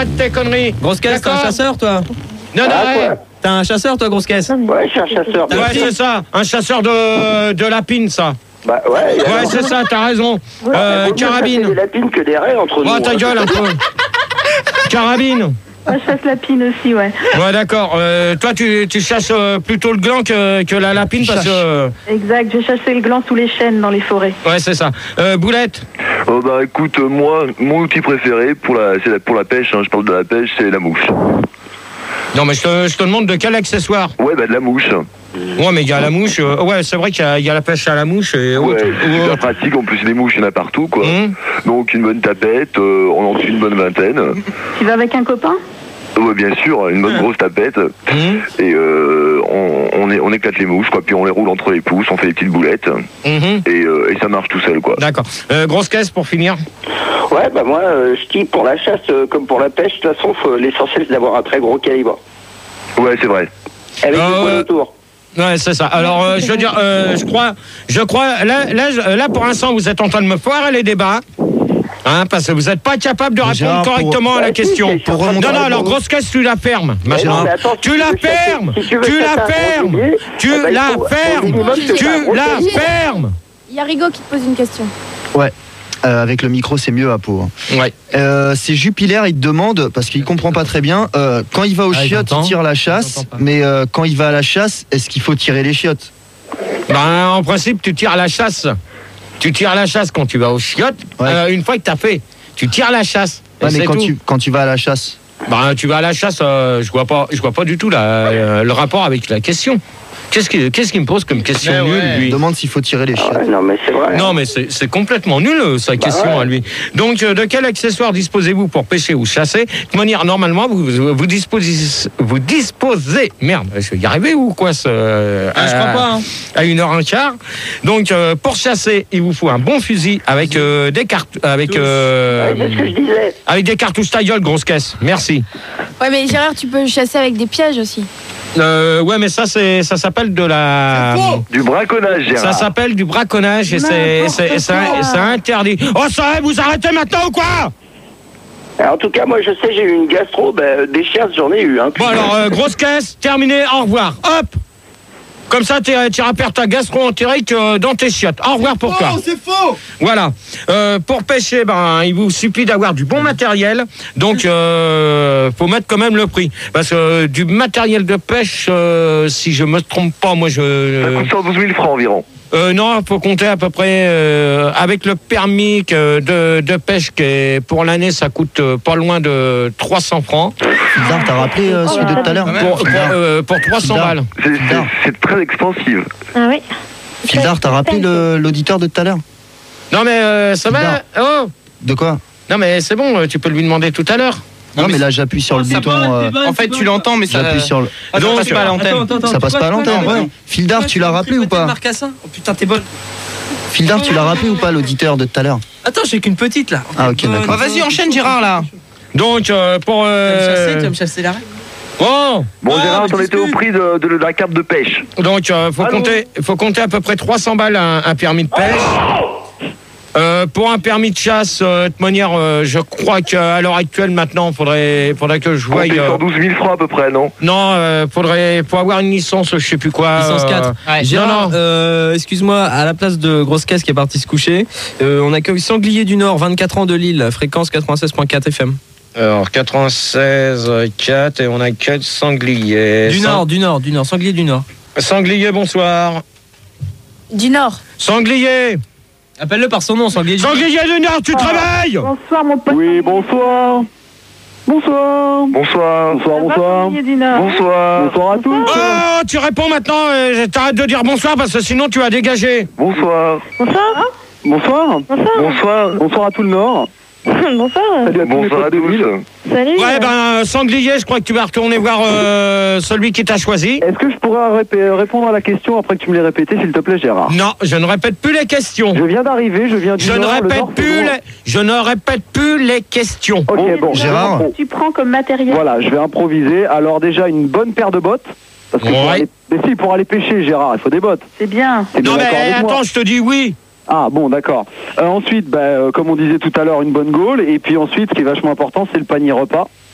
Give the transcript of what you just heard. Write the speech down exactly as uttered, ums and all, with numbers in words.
arrête tes conneries. Grosse caisse, t'es un chasseur, toi? Non, non, Ah, ouais. quoi. T'es un chasseur, toi, grosse caisse? Ouais, je suis un chasseur. Ouais, c'est ça. Un chasseur de, de lapine, ça. Bah ouais. Ouais, c'est ça, t'as raison. Euh, Vaut mieux chasser carabine. des lapines que des raies entre nous. Oh, ta hein. gueule un peu. Carabine. Moi, je chasse lapine aussi, ouais. Ouais, d'accord. Euh, toi, tu, tu chasses euh, plutôt le gland que, que la lapine parce que. euh, Exact, je vais chasser le gland sous les chênes dans les forêts. Ouais, c'est ça. Euh, Boulette. Oh bah écoute, euh, moi, mon outil préféré pour la, c'est la- pour la pêche, hein, je parle de la pêche, c'est la mouche. Non, mais je te, je te demande de quel accessoire. Ouais, bah de la mouche. Ouais, mais il y a la mouche. euh, ouais, c'est vrai qu'il y a, il y a la pêche à la mouche. Et Ouais, autre- c'est ou super autre. pratique, en plus des mouches, il y en a partout, quoi. Hum. Donc une bonne tapette, euh, on en suit une bonne vingtaine. Tu vas avec un copain? Ouais, bien sûr, une bonne grosse tapette. Hum. Et euh, on, on, é- on éclate les mouches, quoi, puis on les roule entre les pouces, on fait des petites boulettes. Mhm. Et, euh, et ça marche tout seul, quoi. D'accord. Euh, grosse caisse pour finir. Ouais, bah moi, euh, je dis pour la chasse euh, comme pour la pêche, de toute façon, faut- l'essentiel c'est d'avoir un très gros calibre. Ouais, c'est vrai. Avec Euh, des points autour. Ouais, c'est ça. Alors, euh, je veux dire, euh, je crois, je crois, là, là, je- là, pour l'instant, vous êtes en train de me foirer les débats. Hein, parce que vous n'êtes pas capable de répondre Gérard, pour- correctement à la Ouais, si, question. c'est- pour remonter Non, non, à- alors grosse caisse, tu la fermes. ma Mais chérie. non, mais attends, si tu tu la veux chasser- fermes, si tu veux tu chasser la un fermes, gros tu gibier, eh ben, il la faut- au fermes, minimum, tu c'est un gros la gibier. fermes. Il y a Rigaud qui te pose une question. Ouais. Euh, avec le micro, c'est mieux à peau. Ouais. Euh, c'est Jupiler, il te demande, parce qu'il comprend pas très bien, euh, quand il va aux Ah, il chiottes, entend. il tire la Il chasse, entend pas. mais euh, quand il va à la chasse, est-ce qu'il faut tirer les chiottes? Ben, en principe, tu tires la chasse. Tu tires la chasse quand tu vas aux chiottes. Ouais. Euh, une fois que t'as fait, tu tires la chasse. Et Ouais, mais c'est quand tout. tu, quand tu vas à la chasse. Ben, tu vas à la chasse, euh, je vois pas, je vois pas du tout la, euh, le rapport avec la question. Qu'est-ce qu'il qu'est-ce qu'il me pose comme question Mais nulle, ouais. lui? Il demande s'il faut tirer les chiottes. Ouais, non, mais c'est vrai. Non, mais c'est c'est complètement nul, euh, sa question ouais. à lui. Donc, euh, de quel accessoire disposez-vous pour pêcher ou chasser? De manière, normalement, vous, vous, vous disposez, vous disposez, merde, je vais y arriver ou quoi, ce, Ah, je à- crois pas. Hein. à une heure un quart. Donc, euh, pour chasser, il vous faut un bon fusil avec euh, des cartes, avec, euh, Ouais, c'est ce que je disais. avec des cartouches ta gueule, grosse caisse. Merci. Ouais, mais Gérard, tu peux chasser avec des pièges aussi. Euh, ouais, mais ça, c'est, ça s'appelle de la. Du braconnage, Ça Gérard. s'appelle du braconnage et c'est, N'importe c'est, c'est, quoi. c'est interdit. Oh, ça, vous arrêtez maintenant ou quoi? Alors, en tout cas, moi, je sais, j'ai eu une gastro, ben, des chasses, j'en ai eu. Hein. Bon alors, euh, grosse caisse, terminé, au revoir. Hop. Comme ça, tu iras perdre ta gastro-entérique euh, dans tes chiottes. Au revoir pour toi. Oh, c'est faux! Voilà. Euh, pour pêcher, ben, il vous suffit d'avoir du bon matériel. Donc, euh, faut mettre quand même le prix. Parce que euh, du matériel de pêche, euh, si je me trompe pas, moi, Ça je... coûte cent douze mille francs environ. Euh, non, il faut compter à peu près euh, avec le permis que de, de pêche qui est, pour l'année, ça coûte euh, pas loin de trois cents francs Fildar, t'as rappelé euh, celui de tout à l'heure? pour, pour, euh, pour trois cents Fildar. balles. C'est- C'est c'est très expensive. Ah oui. Fildar, t'as rappelé le- l'auditeur de tout à l'heure? Non mais euh, ça va. Fildar. Oh, De quoi? non mais c'est bon, euh, tu peux lui demander tout à l'heure. Non, mais là, j'appuie sur le Ça bouton. va, euh, t'es bonne, En fait, t'es tu bonne. l'entends, mais ça. J'appuie sur le. Ah, ça Donc, passe pas à l'antenne. Attends, attends, Ça passe tu pas à vois, l'antenne. je peux Ouais. Fildar, tu l'as rappelé ou pas? Marcassin. Oh putain, t'es bonne. Fildar, tu l'as rappelé ou pas l'auditeur de tout à l'heure? Attends, j'ai qu'une petite là. Ah, ok, d'accord. Bah, vas-y, enchaîne, Gérard là. Donc euh, pour. Tu vas me chasser, Euh... tu vas me chasser l'arrêt. Bon, Bon, Ah, Gérard, mais t'en étais au qu'est-ce prix de, de la carte de pêche. donc euh, faut Allô compter, faut compter à peu près trois cents balles un, un permis de pêche. Euh, pour un permis de chasse, euh, de manière, euh, je crois qu'à l'heure actuelle maintenant, faudrait, faudrait que je voie. Comptez euh, cent douze mille francs à peu près, non? non, euh, faudrait, pour avoir une licence, je sais plus quoi. Licence euh, quatre. Ouais. Gérard, non, non. euh, excuse-moi, à la place de Grosse Caisse qui est parti se coucher, euh, on accueille Sanglier du Nord, vingt-quatre ans de Lille, fréquence quatre-vingt-seize virgule quatre F M. Alors quatre-vingt-seize quatre et on accueille Sanglier. Du Sang- Nord, du Nord, du Nord, Sanglier du Nord. Sanglier, bonsoir. Du Nord. Sanglier. Appelle-le par son nom, Sanglier du Nord. Sanglier du Nord, tu te réveilles? Bonsoir, mon pote. Oui, bonsoir. Bonsoir. Bonsoir. Bonsoir, Ça va, bonsoir. Sanglier du Nord? Bonsoir. Bonsoir à tous. Oh, tu réponds maintenant, euh, t'arrêtes de dire bonsoir parce que sinon tu vas dégager. Bonsoir. Bonsoir. Bonsoir. Bonsoir. Bonsoir. Bonsoir à tout le Nord. Bonsoir. Salut à tous mes Bonsoir à potes de tous. Lille. Salut. Ouais, ben, Sanglier, je crois que tu vas retourner voir euh, celui qui t'a choisi. Est-ce que je pourrais rép- répondre à la question après que tu me l'aies répété, s'il te plaît, Gérard? Non, je ne répète plus les questions. Je viens d'arriver, je viens du Je ne Nord. le répète Nord, c'est plus loin. les, je ne répète plus les questions. Ok, bon. Gérard. Qu'est-ce que tu prends comme matériel? Voilà, je vais improviser. Alors déjà, une bonne paire de bottes. Parce que pour Ouais. aller... Mais si, pour aller pêcher, Gérard, il faut des bottes. C'est bien. T'es bien Non mais d'accord avec moi? attends, je te dis oui. Ah bon, d'accord. Euh, ensuite, bah, euh, comme on disait tout à l'heure, une bonne gaule. Et puis ensuite, ce qui est vachement important, c'est le panier repas.